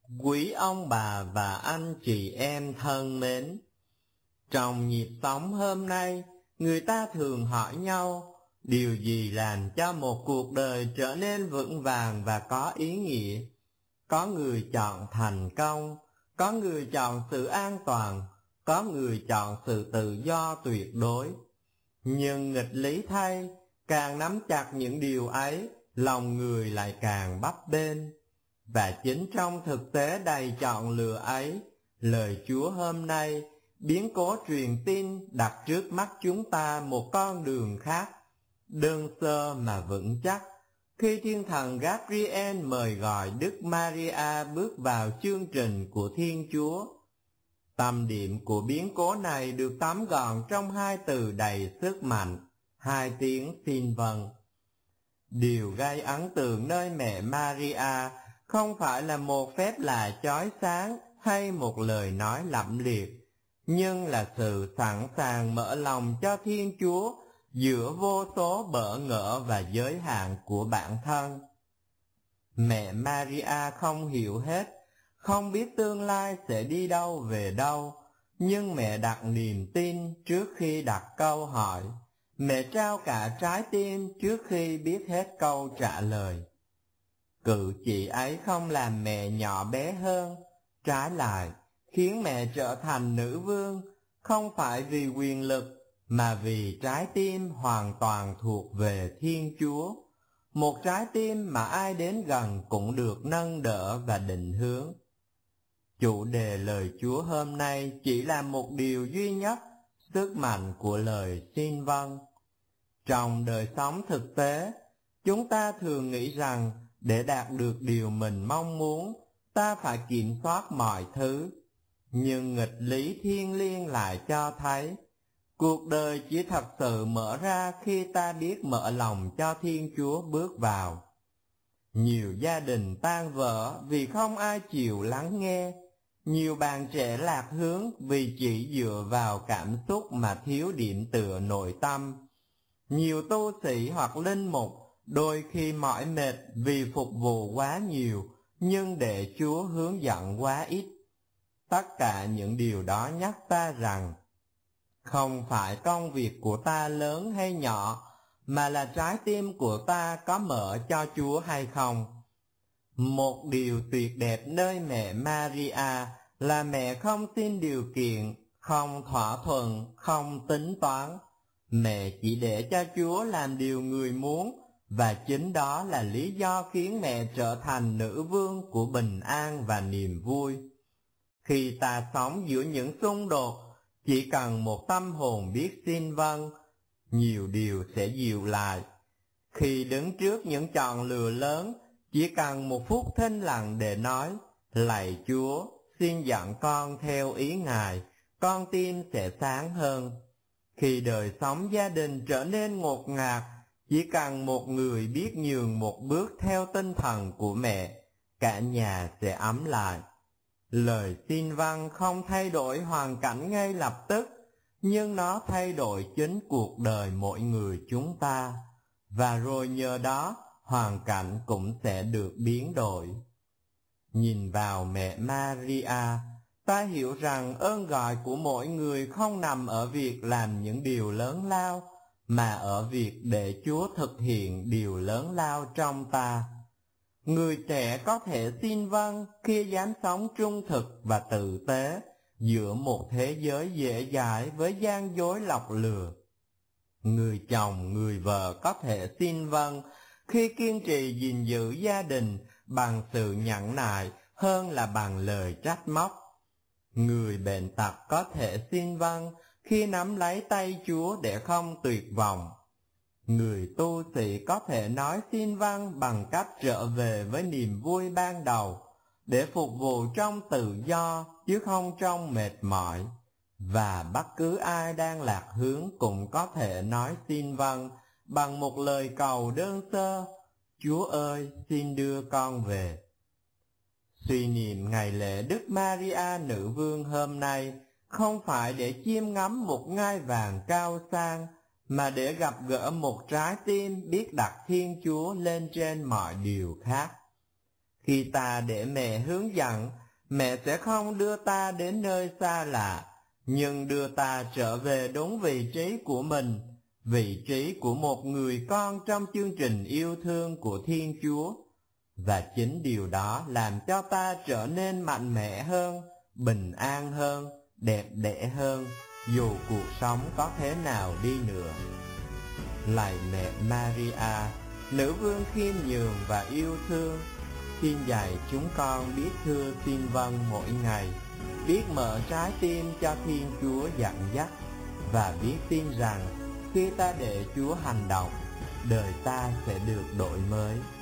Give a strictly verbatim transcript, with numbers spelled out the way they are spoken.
Quý ông bà và anh chị em thân mến, trong nhịp sống hôm nay, người ta thường hỏi nhau, điều gì làm cho một cuộc đời trở nên vững vàng và có ý nghĩa? Có người chọn thành công, có người chọn sự an toàn, có người chọn sự tự do tuyệt đối. Nhưng nghịch lý thay, càng nắm chặt những điều ấy, lòng người lại càng bấp bênh. Và chính trong thực tế đầy chọn lựa ấy, lời Chúa hôm nay biến cố truyền tin đặt trước mắt chúng ta một con đường khác, đơn sơ mà vững chắc. Khi thiên thần Gabriel mời gọi Đức Maria bước vào chương trình của Thiên Chúa, tâm điểm của biến cố này được tóm gọn trong hai từ đầy sức mạnh, hai tiếng xin vâng. Điều gây ấn tượng nơi mẹ Maria không phải là một phép lạ chói sáng hay một lời nói lẫm liệt, nhưng là sự sẵn sàng mở lòng cho Thiên Chúa giữa vô số bỡ ngỡ và giới hạn của bản thân. Mẹ Maria không hiểu hết, không biết tương lai sẽ đi đâu về đâu, nhưng mẹ đặt niềm tin trước khi đặt câu hỏi. Mẹ trao cả trái tim trước khi biết hết câu trả lời. Cử chỉ ấy không làm mẹ nhỏ bé hơn, trái lại khiến mẹ trở thành nữ vương, không phải vì quyền lực mà vì trái tim hoàn toàn thuộc về Thiên Chúa, một trái tim mà ai đến gần cũng được nâng đỡ và định hướng. Chủ đề lời Chúa hôm nay chỉ là một điều duy nhất, sức mạnh của lời xin vâng. Trong đời sống thực tế, chúng ta thường nghĩ rằng để đạt được điều mình mong muốn, ta phải kiểm soát mọi thứ. Nhưng nghịch lý thiêng liêng lại cho thấy, cuộc đời chỉ thật sự mở ra khi ta biết mở lòng cho Thiên Chúa bước vào. Nhiều gia đình tan vỡ vì không ai chịu lắng nghe. Nhiều bạn trẻ lạc hướng vì chỉ dựa vào cảm xúc mà thiếu điểm tựa nội tâm. Nhiều tu sĩ hoặc linh mục đôi khi mỏi mệt vì phục vụ quá nhiều, nhưng để Chúa hướng dẫn quá ít. Tất cả những điều đó nhắc ta rằng, không phải công việc của ta lớn hay nhỏ, mà là trái tim của ta có mở cho Chúa hay không. Một điều tuyệt đẹp nơi mẹ Maria là mẹ không xin điều kiện, không thỏa thuận, không tính toán. Mẹ chỉ để cho Chúa làm điều người muốn, và chính đó là lý do khiến mẹ trở thành nữ vương của bình an và niềm vui. Khi ta sống giữa những xung đột, chỉ cần một tâm hồn biết xin vâng, nhiều điều sẽ dịu lại. Khi đứng trước những chọn lựa lớn, chỉ cần một phút thinh lặng để nói, lạy Chúa, xin dẫn con theo ý Ngài, con tim sẽ sáng hơn. Khi đời sống gia đình trở nên ngột ngạt, chỉ cần một người biết nhường một bước theo tinh thần của mẹ, cả nhà sẽ ấm lại. Lời xin vâng không thay đổi hoàn cảnh ngay lập tức, nhưng nó thay đổi chính cuộc đời mỗi người chúng ta, và rồi nhờ đó hoàn cảnh cũng sẽ được biến đổi. Nhìn vào mẹ Maria, ta hiểu rằng ơn gọi của mỗi người không nằm ở việc làm những điều lớn lao, mà ở việc để Chúa thực hiện điều lớn lao trong ta. Người trẻ có thể xin vâng khi dám sống trung thực và tử tế giữa một thế giới dễ dãi với gian dối lọc lừa. Người chồng, người vợ có thể xin vâng khi kiên trì gìn giữ gia đình bằng sự nhẫn nại hơn là bằng lời trách móc. Người bệnh tật có thể xin vâng khi nắm lấy tay Chúa để không tuyệt vọng. Người tu sĩ có thể nói xin vâng bằng cách trở về với niềm vui ban đầu, để phục vụ trong tự do chứ không trong mệt mỏi. Và bất cứ ai đang lạc hướng cũng có thể nói xin vâng bằng một lời cầu đơn sơ, Chúa ơi, xin đưa con về. Suy niệm ngày lễ Đức Maria Nữ Vương hôm nay không phải để chiêm ngắm một ngai vàng cao sang, mà để gặp gỡ một trái tim biết đặt Thiên Chúa lên trên mọi điều khác. Khi ta để mẹ hướng dẫn, mẹ sẽ không đưa ta đến nơi xa lạ, nhưng đưa ta trở về đúng vị trí của mình, vị trí của một người con trong chương trình yêu thương của Thiên Chúa. Và chính điều đó làm cho ta trở nên mạnh mẽ hơn, bình an hơn, đẹp đẽ hơn, dù cuộc sống có thế nào đi nữa. Lạy mẹ Maria, nữ vương khiêm nhường và yêu thương, xin dạy chúng con biết thưa xin vâng mỗi ngày, biết mở trái tim cho Thiên Chúa dẫn dắt, và biết tin rằng khi ta để Chúa hành động, đời ta sẽ được đổi mới.